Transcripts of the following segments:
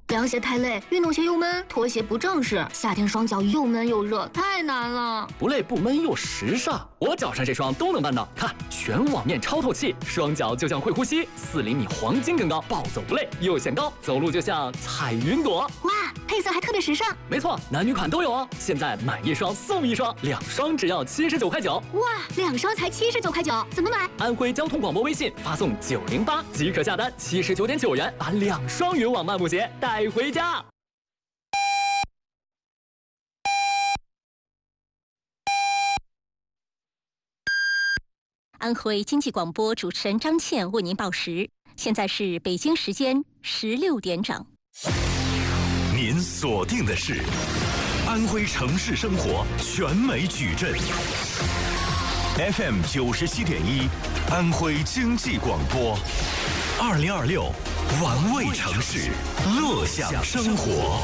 凉鞋太累，运动鞋又闷，拖鞋不正式，夏天双脚又闷又热，太难了。 不累不闷又时尚，我脚上这双都能办到。看，全网面超透气，双脚就像会呼吸，4厘米黄金更高，暴走不累又显高，走路就像踩云朵。 哇，配色还特别时尚。 没错，男女款都有哦。现在买1双送1双，2双只要79块9。 哇，2双才79块9，怎么买？ 安徽交通广播微信发送908即可下单，79.9元把2双云网漫步鞋带回家。 安徽经济广播主持人张倩为您报时，现在是北京时间16点整。 您锁定的是安徽城市生活全美矩阵 FM 97.1，安徽经济广播，2026玩味城市，乐享生活。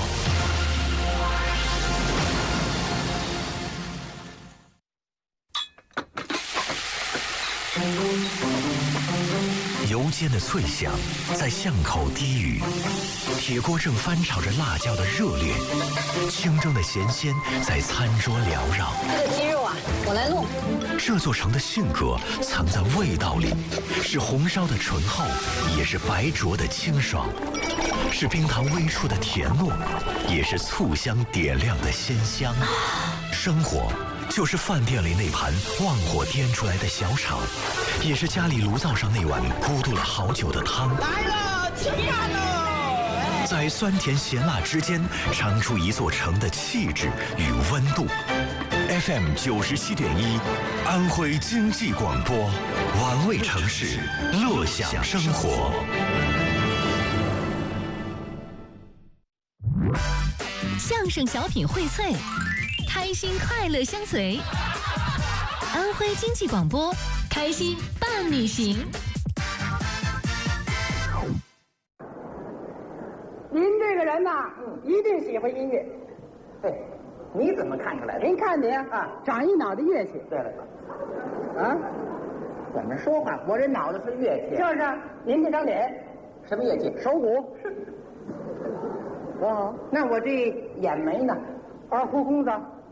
油煎的脆响在巷口低语，铁锅正翻炒着辣椒的热烈，清蒸的咸鲜在餐桌缭绕。 这个鸡肉啊，我来弄。 这座城的性格藏在味道里，是红烧的醇厚，也是白灼的清爽，是冰糖微出的甜糯，也是醋香点亮的鲜香。生活就是饭店里那盘旺火颠出来的小炒，也是家里炉灶上那碗咕嘟了好久的汤。 来了，吃饭喽！ 在酸甜咸辣之间，尝出一座城的气质与温度。FM 97.1，安徽经济广播，玩味城市，乐享生活。 相声小品荟萃，开心快乐相随。安徽经济广播，开心伴你行。 您这个人呐，一定喜欢音乐。 对，你怎么看出来的？ 您看你啊，长一脑袋乐器。 对了，啊，怎么说话？我这脑子是乐器。 就是您这张脸， 什么乐器？ 手鼓。 哦，那我这眼眉呢？ 二胡弓子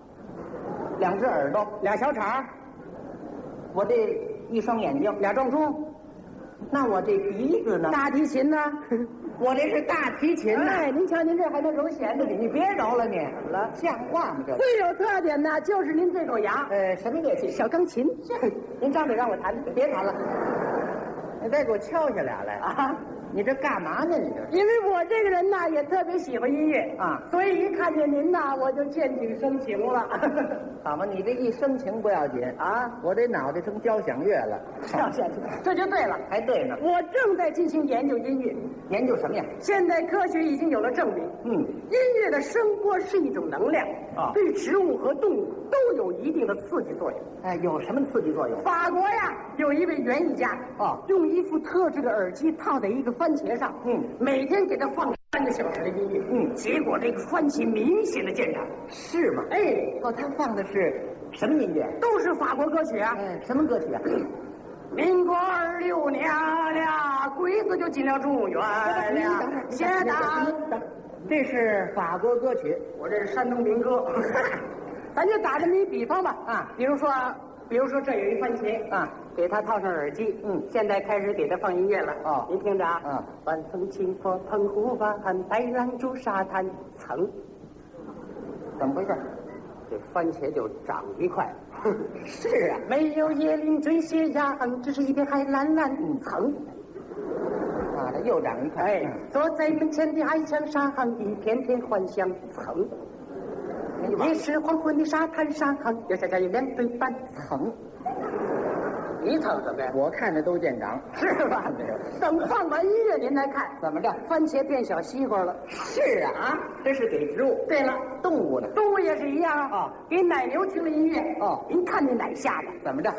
，2只耳朵 ，2小叉， 我这1双眼睛 ，2撞钟。 那我这鼻子呢？ 大提琴呢？ 我这是大提琴呢。 哎，您瞧您这还能揉弦呢， 你别揉了你。 怎么了？ 像话吗？这最有特点的就是您这口牙。 什么乐器？ 小钢琴。您张嘴让我弹， 别弹了，你再给我敲下俩来啊！ 你这干嘛呢？你这因为我这个人呐，也特别喜欢音乐啊， 所以一看见您呐，我就见景生情了。 好嘛，你这一生情不要紧啊， 我这脑袋成交响乐了。 交响乐，这就对了， 还对呢。 我正在进行研究音乐。 研究什么呀？ 现代科学已经有了证明，音乐的声波是一种能量啊， 对植物和动物都有一定的刺激作用。 哎，有什么刺激作用？ 法国呀，有一位园艺家用一副特制的耳机套在一个番茄上，每天给它放3个小时的音乐，结果这个番茄明显的见长。 是吗？ 哎， 他放的是什么音乐？ 都是法国歌曲啊。 什么歌曲啊？ 民国26年了，鬼子就进了中原了。现在， 这是法国歌曲， 我这是山东民歌。咱就打这么一比方吧，比如说这有一番茄啊，给它套上耳机，现在开始给它放音乐了。哦，您听着啊，晚风轻拂澎湖湾，白软珠沙滩层。 怎么回事？ 这番茄就长一块。 是啊， 没有椰林缀斜阳，只是一片海蓝蓝层。 啊，这又长一块。 哎，坐在门前的矮墙上，一片片幻想层。也是黄昏的沙滩上，右下角有2对半层。一层怎么样？ 我看着都见长， 是吧？等放完音乐您来看， 怎么着？ 番茄变小西瓜了。 是啊，这是给植物。 对了， 动物呢？ 动物也是一样啊。给奶牛听了音乐您看那奶下的怎么着？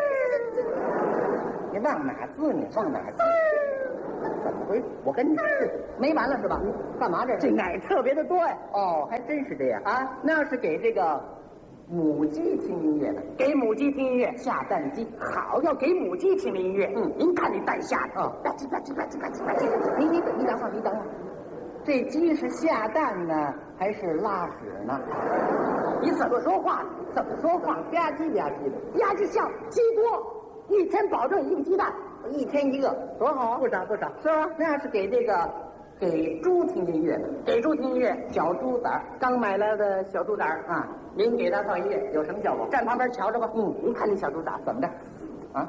你往哪滋？你往哪滋？怎么回事？我跟你没完了是吧？干嘛这是？ 这奶特别的多呀。 哦，还真是这样啊。那要是给这个母鸡听音乐呢？ 给母鸡听音乐， 下蛋鸡。 好，要给母鸡听的音乐。您看那蛋下的吧唧吧唧吧唧吧唧吧唧。你等会儿， 这鸡是下蛋呢，还是拉屎呢？ 你怎么说话？ 怎么说话？吧唧吧唧的， 吧唧像鸡多，一天保证一个鸡蛋， 一天一个， 多好， 不少不少， 是吧？ 那要是给这个给猪听音乐呢？ 给猪听音乐， 小猪崽儿， 刚买来的小猪崽儿啊， 您给它放音乐， 有什么效果？ 站旁边瞧着吧。您看那小猪崽儿怎么着？啊？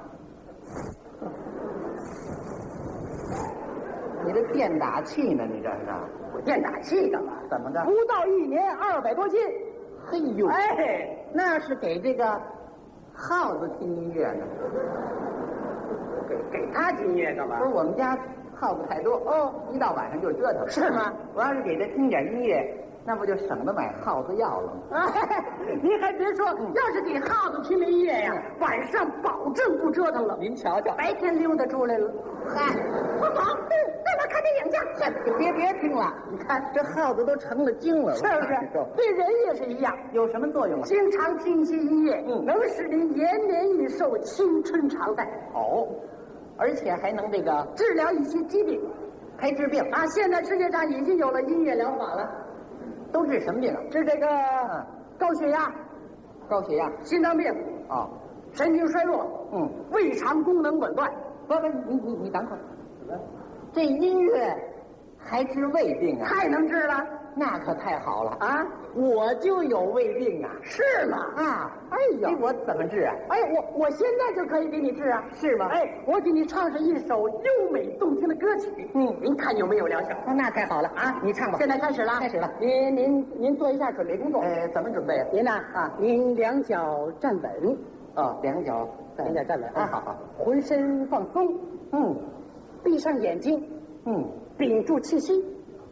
你这电打器呢？你这是？ 我电打器干嘛？ 怎么着？ 不到1年200多斤。 嘿呦！ 哎， 那是给这个耗子听音乐呢。 给他听音乐干嘛？ 不是我们家耗子太多哦，一到晚上就折腾。 是吗？ 我要是给他听点音乐，那不就省得买耗子药了吗？ 哎，您还别说，要是给耗子听音乐呀，晚上保证不折腾了。 您瞧瞧， 白天溜达出来了。 嗨， 不好，带我看电影去。 别听了，你看这耗子都成了精了， 是不是？对人也是一样， 有什么作用啊？ 经常听一些音乐，能使您延年益寿、青春常在。 哦，而且还能这个治疗一些疾病， 还治病啊！现在世界上已经有了音乐疗法了， 都治什么病？ 治这个高血压、 高血压、 心脏病、 哦， 神经衰弱、胃肠功能紊乱。 不，你等会儿，这音乐还治胃病啊？ 太能治了， 那可太好了啊！ 我就有胃病啊！ 是吗？ 啊！ 哎呀， 我怎么治啊？ 哎，我现在就可以给你治啊！ 是吗？ 哎，我给你唱上一首优美动听的歌曲，您看有没有疗效？ 那太好了啊！你唱吧。 现在开始了， 开始了。 您做一下准备工作。 怎么准备啊？ 您呐您2脚站稳。 哦，2脚站稳啊！ 好， 浑身放松。闭上眼睛。屏住气息。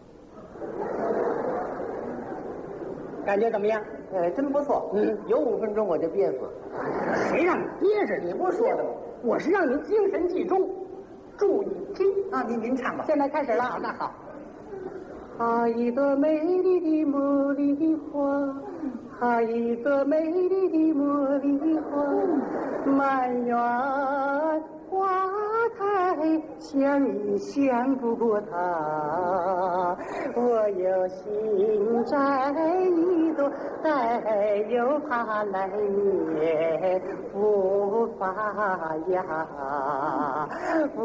感觉怎么样？ 真不错。有5分钟我就憋死。 谁让你憋着？你不说的吗？我是让您精神集中，注意听啊！您唱吧。 现在开始了。 那好。 哈一朵美丽的茉莉花，哈一朵美丽的茉莉花，满园花开，想你想不过它。我有心摘一朵，但又怕来年无发芽。